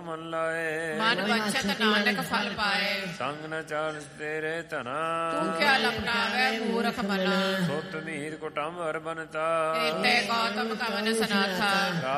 ਮਨ ਲਾਏ। ਮਨ ਵਚਤ ਨਾਨਕ ਫਲ ਪਾਏ। ਸੰਗ ਨ ਚਾਲ ਤੇਰੇ ਧਨਾ। ਤੂੰ ਕਿਆ ਲਪਟਾਵੇ ਮੂਰਖ ਮਨਾ। ਸੁਤ ਮੀਰ ਕੁਟੰਬ ਹਰ ਬਨਤਾ। ਕੀਤੇ ਗੌਤਮ ਕਵਨ ਸਨਾਥਾ।